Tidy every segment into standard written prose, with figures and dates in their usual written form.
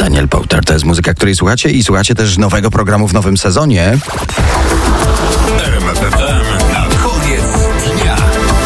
Daniel Powter, to jest muzyka, której słuchacie i słuchacie też nowego programu w nowym sezonie. Na koniec dnia.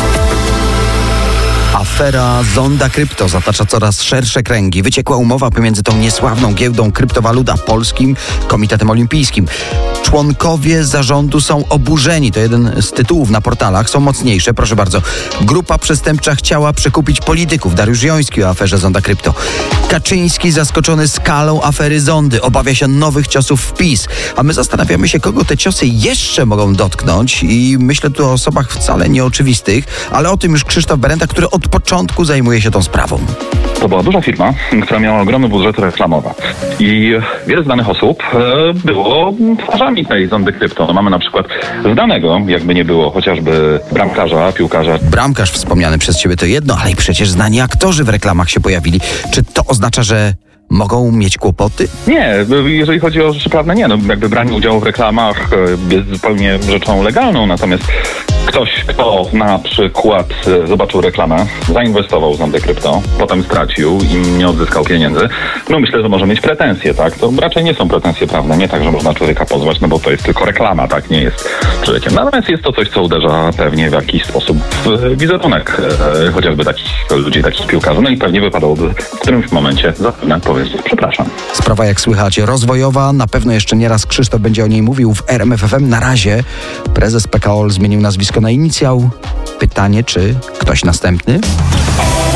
Afera Zonda Krypto zatacza coraz szersze kręgi. Wyciekła umowa pomiędzy tą niesławną giełdą kryptowalut a Polskim Komitetem Olimpijskim. Członkowie zarządu są oburzeni. To jeden z tytułów na portalach. Są mocniejsze. Proszę bardzo. Grupa przestępcza chciała przekupić polityków. Dariusz Joński o aferze Zonda Krypto. Kaczyński zaskoczony skalą afery Zondy. Obawia się nowych ciosów w PiS. A my zastanawiamy się, kogo te ciosy jeszcze mogą dotknąć. I myślę tu o osobach wcale nieoczywistych. Ale o tym już Krzysztof Berenda, który od początku zajmuje się tą sprawą. To była duża firma, która miała ogromny budżet reklamowy. I wiele znanych osób było twarzami tej Zondy Krypto. No, mamy na przykład znanego, jakby nie było, chociażby bramkarza, piłkarza. Bramkarz wspomniany przez ciebie to jedno, ale i przecież znani aktorzy w reklamach się pojawili. Czy to oznacza, że mogą mieć kłopoty? Nie, jeżeli chodzi o rzeczy prawne, nie. No, jakby branie udziału w reklamach jest zupełnie rzeczą legalną, natomiast ktoś, kto na przykład zobaczył reklamę, zainwestował w Zondę Krypto, potem stracił i nie odzyskał pieniędzy, no myślę, że może mieć pretensje, tak? To raczej nie są pretensje prawne, nie tak, że można człowieka pozwać, no bo to jest tylko reklama, tak? Nie jest człowiekiem. Natomiast jest to coś, co uderza pewnie w jakiś sposób w wizerunek chociażby takich ludzi, takich piłkarzy. No i pewnie wypadałoby w którymś momencie zapewne powiedzieć przepraszam. Sprawa, jak słychać, rozwojowa. Na pewno jeszcze nieraz Krzysztof będzie o niej mówił w RMF FM. Na razie prezes PKOL zmienił nazwisko na inicjał. Pytanie, czy ktoś następny?